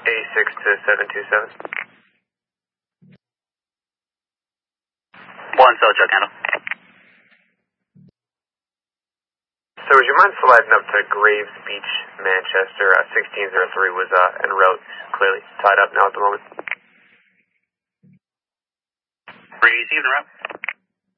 86 to 727. 1 Cell Chuck handle. So would you mind sliding up to Graves Beach, Manchester? 1603 was en route, clearly tied up now at the moment. Receive the route.